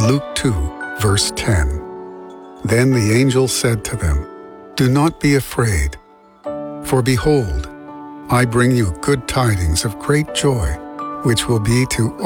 Luke 2, verse 10. Then the angel said to them, "Do not be afraid, for behold, I bring you good tidings of great joy, which will be to